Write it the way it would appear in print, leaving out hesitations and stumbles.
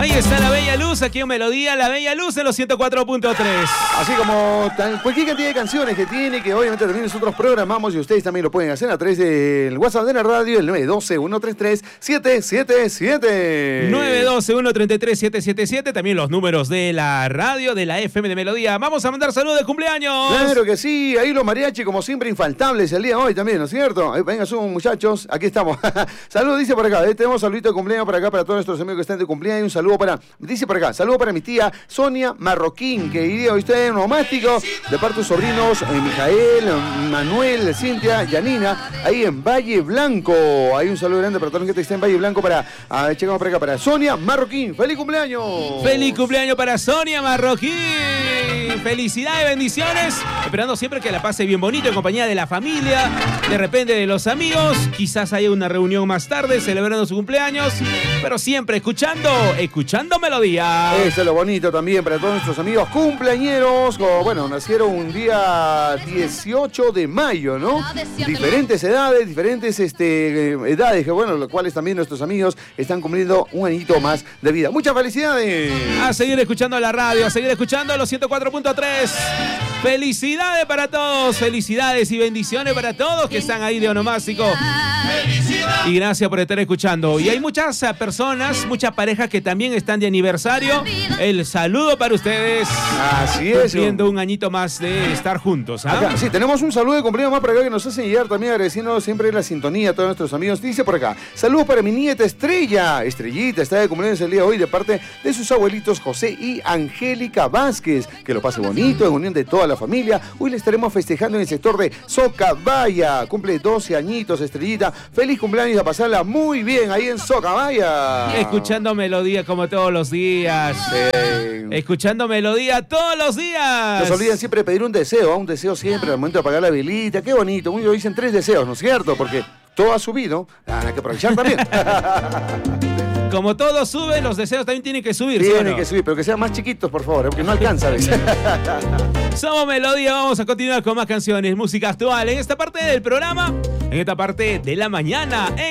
Ahí está la Bella Luz, aquí en Melodía, la Bella Luz en los 104.3. Así como cualquier cantidad de canciones que tiene, que obviamente también nosotros programamos y ustedes también lo pueden hacer a través del WhatsApp de la radio, el 912-133-777. 912-133-777, también los números de la radio, de la FM de Melodía. Vamos a mandar saludos de cumpleaños. Claro que sí, ahí los mariachi como siempre infaltables el día de hoy también, ¿no es cierto? Ahí, venga, son muchachos, aquí estamos. Saludos, dice por acá, tenemos saludito de cumpleaños por acá para todos nuestros amigos que están de cumpleaños. Un saludo para, dice por acá, saludo para mi tía Sonia Marroquín, que hoy está en onomástico, de parte de sus sobrinos Mijael, Manuel, Cintia, Yanina, ahí en Valle Blanco. Hay un saludo grande para toda la gente que está en Valle Blanco checamos por acá, para Sonia Marroquín. ¡Feliz cumpleaños! ¡Feliz cumpleaños para Sonia Marroquín! Felicidades, bendiciones. Esperando siempre que la pase bien bonito en compañía de la familia, de repente de los amigos. Quizás haya una reunión más tarde celebrando su cumpleaños, pero siempre escuchando Melodía. Eso es lo bonito también para todos nuestros amigos cumpleañeros. Bueno, nacieron un día 18 de mayo, ¿no? Diferentes edades, diferentes edades, que bueno, los cuales también nuestros amigos están cumpliendo un añito más de vida. ¡Muchas felicidades! A seguir escuchando la radio, a seguir escuchando los 104.3. Felicidades para todos, felicidades y bendiciones para todos que están ahí de onomástico. Y gracias por estar escuchando. Y hay muchas personas, muchas parejas que también están de aniversario. El saludo para ustedes. Así es. Cumpliendo un añito más de estar juntos. Acá, sí, tenemos un saludo de cumpleaños más por acá que nos hacen llegar también, agradeciendo siempre la sintonía a todos nuestros amigos. Dice por acá, saludos para mi nieta Estrella. Estrellita está de cumpleaños el día de hoy de parte de sus abuelitos José y Angélica Vázquez. Que lo pase bonito, en unión de toda la familia. Hoy le estaremos festejando en el sector de Socabaya. Cumple 12 añitos, Estrellita. Feliz cumpleaños, a pasarla muy bien ahí en Socabaya. Escuchando Melodía como todos los días. Escuchando Melodía todos los días. No se olviden siempre de pedir un deseo siempre al momento de apagar la velita. Qué bonito. Muchos dicen 3 deseos, ¿no es cierto? Porque todo ha subido. Hay que aprovechar también. Como todo sube, los deseos también tienen que subir. Tienen que subir, pero que sean más chiquitos, por favor, porque no alcanza a veces. Somos Melodía, vamos a continuar con más canciones, música actual en esta parte del programa, en esta parte de la mañana.